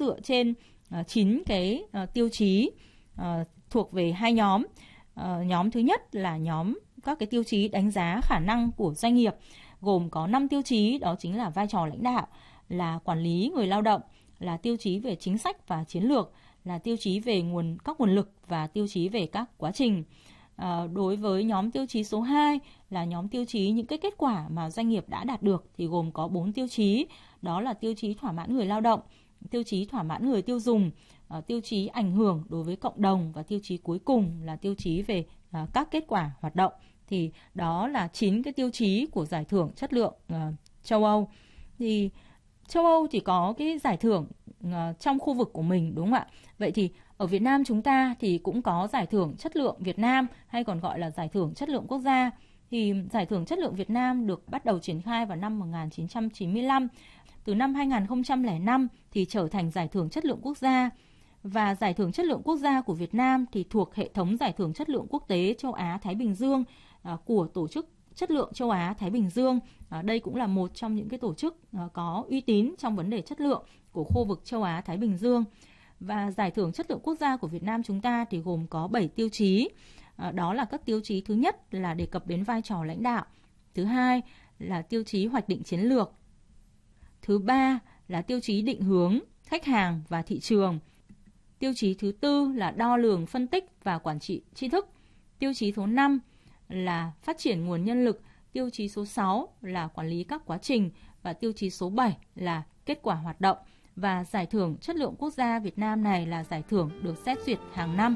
dựa trên 9 cái tiêu chí thuộc về hai nhóm. Nhóm thứ nhất là nhóm các cái tiêu chí đánh giá khả năng của doanh nghiệp, gồm có 5 tiêu chí, đó chính là vai trò lãnh đạo, là quản lý người lao động, là tiêu chí về chính sách và chiến lược, là tiêu chí về các nguồn lực và tiêu chí về các quá trình. Đối với nhóm tiêu chí số 2 là nhóm tiêu chí những cái kết quả mà doanh nghiệp đã đạt được, thì gồm có 4 tiêu chí, đó là tiêu chí thỏa mãn người lao động, tiêu chí thỏa mãn người tiêu dùng, tiêu chí ảnh hưởng đối với cộng đồng, và tiêu chí cuối cùng là tiêu chí về các kết quả hoạt động. Thì đó là 9 cái tiêu chí của giải thưởng chất lượng châu Âu. Thì châu Âu thì có cái giải thưởng trong khu vực của mình, đúng không ạ? Vậy thì ở Việt Nam chúng ta thì cũng có giải thưởng chất lượng Việt Nam, hay còn gọi là giải thưởng chất lượng quốc gia. Thì giải thưởng chất lượng Việt Nam được bắt đầu triển khai vào năm 1995. Từ năm 2005 thì trở thành giải thưởng chất lượng quốc gia. Và giải thưởng chất lượng quốc gia của Việt Nam thì thuộc hệ thống giải thưởng chất lượng quốc tế châu Á-Thái Bình Dương của Tổ chức Chất lượng châu Á-Thái Bình Dương. Đây cũng là một trong những cái tổ chức có uy tín trong vấn đề chất lượng của khu vực châu Á-Thái Bình Dương. Và giải thưởng chất lượng quốc gia của Việt Nam chúng ta thì gồm có 7 tiêu chí. Đó là các tiêu chí thứ nhất là đề cập đến vai trò lãnh đạo. Thứ hai là tiêu chí hoạch định chiến lược. Thứ ba là tiêu chí định hướng khách hàng và thị trường. Tiêu chí thứ tư là đo lường, phân tích và quản trị tri thức. Tiêu chí số 5 là phát triển nguồn nhân lực. Tiêu chí số 6 là quản lý các quá trình. Và tiêu chí số 7 là kết quả hoạt động. Và giải thưởng chất lượng quốc gia Việt Nam này là giải thưởng được xét duyệt hàng năm.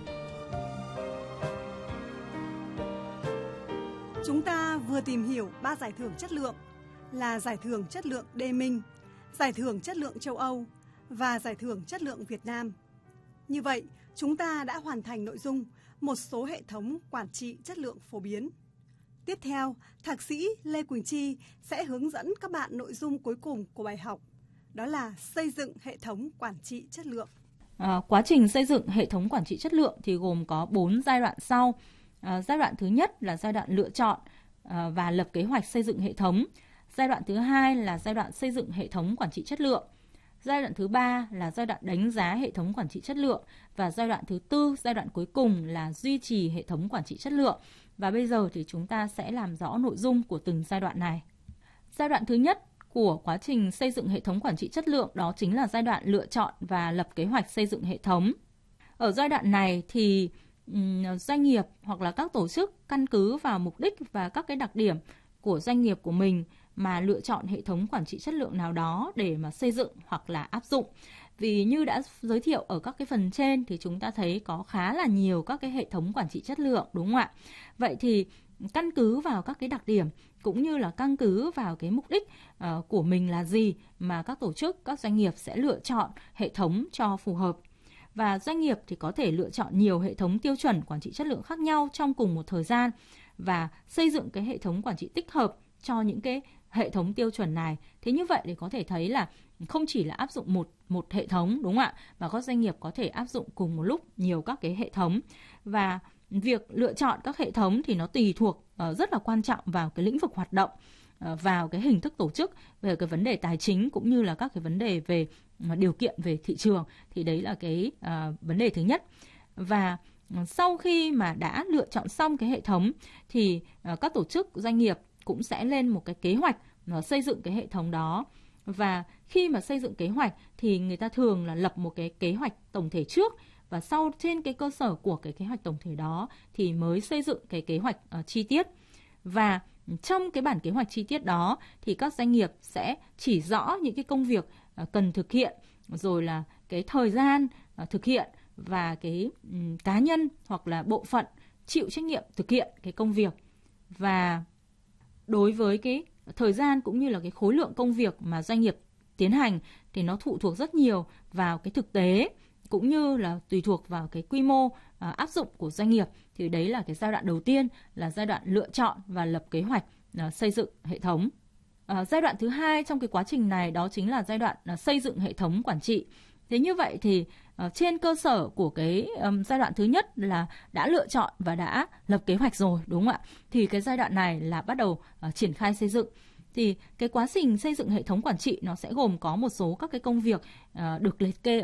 Chúng ta vừa tìm hiểu 3 giải thưởng chất lượng là giải thưởng chất lượng Deming, giải thưởng chất lượng châu Âu và giải thưởng chất lượng Việt Nam. Như vậy, chúng ta đã hoàn thành nội dung một số hệ thống quản trị chất lượng phổ biến. Tiếp theo, Thạc sĩ Lê Quỳnh Chi sẽ hướng dẫn các bạn nội dung cuối cùng của bài học, đó là xây dựng hệ thống quản trị chất lượng. Quá trình xây dựng hệ thống quản trị chất lượng thì gồm có 4 giai đoạn sau. Giai đoạn thứ nhất là giai đoạn lựa chọn và lập kế hoạch xây dựng hệ thống. Giai đoạn thứ hai là giai đoạn xây dựng hệ thống quản trị chất lượng. Giai đoạn thứ ba là giai đoạn đánh giá hệ thống quản trị chất lượng. Và giai đoạn thứ tư, giai đoạn cuối cùng là duy trì hệ thống quản trị chất lượng. Và bây giờ thì chúng ta sẽ làm rõ nội dung của từng giai đoạn này. Giai đoạn thứ nhất của quá trình xây dựng hệ thống quản trị chất lượng đó chính là giai đoạn lựa chọn và lập kế hoạch xây dựng hệ thống. Ở giai đoạn này thì doanh nghiệp hoặc là các tổ chức căn cứ vào mục đích và các cái đặc điểm của doanh nghiệp của mình mà lựa chọn hệ thống quản trị chất lượng nào đó để mà xây dựng hoặc là áp dụng. Vì như đã giới thiệu ở các cái phần trên thì chúng ta thấy có khá là nhiều các cái hệ thống quản trị chất lượng, đúng không ạ? Vậy thì căn cứ vào các cái đặc điểm cũng như là căn cứ vào cái mục đích của mình là gì mà các tổ chức, các doanh nghiệp sẽ lựa chọn hệ thống cho phù hợp. Và doanh nghiệp thì có thể lựa chọn nhiều hệ thống tiêu chuẩn quản trị chất lượng khác nhau trong cùng một thời gian và xây dựng cái hệ thống quản trị tích hợp cho những cái hệ thống tiêu chuẩn này. Thế như vậy thì có thể thấy là không chỉ là áp dụng một hệ thống, đúng không ạ? Mà các doanh nghiệp có thể áp dụng cùng một lúc nhiều các cái hệ thống. Và việc lựa chọn các hệ thống thì nó tùy thuộc rất là quan trọng vào cái lĩnh vực hoạt động, vào cái hình thức tổ chức, về cái vấn đề tài chính cũng như là các cái vấn đề về điều kiện về thị trường. Thì đấy là cái vấn đề thứ nhất. Và sau khi mà đã lựa chọn xong cái hệ thống thì các tổ chức doanh nghiệp cũng sẽ lên một cái kế hoạch xây dựng cái hệ thống đó. Và khi mà xây dựng kế hoạch thì người ta thường là lập một cái kế hoạch tổng thể trước, và sau trên cái cơ sở của cái kế hoạch tổng thể đó thì mới xây dựng cái kế hoạch chi tiết. Và trong cái bản kế hoạch chi tiết đó thì các doanh nghiệp sẽ chỉ rõ những cái công việc cần thực hiện, rồi là cái thời gian thực hiện và cái cá nhân hoặc là bộ phận chịu trách nhiệm thực hiện cái công việc. Và đối với cái thời gian cũng như là cái khối lượng công việc mà doanh nghiệp tiến hành thì nó phụ thuộc rất nhiều vào cái thực tế cũng như là tùy thuộc vào cái quy mô áp dụng của doanh nghiệp. Thì đấy là cái giai đoạn đầu tiên là giai đoạn lựa chọn và lập kế hoạch xây dựng hệ thống. Giai đoạn thứ hai trong cái quá trình này đó chính là giai đoạn xây dựng hệ thống quản trị. Thế như vậy thì trên cơ sở của cái giai đoạn thứ nhất là đã lựa chọn và đã lập kế hoạch rồi, đúng không ạ? Thì cái giai đoạn này là bắt đầu triển khai xây dựng. Thì cái quá trình xây dựng hệ thống quản trị nó sẽ gồm có một số các cái công việc được liệt kê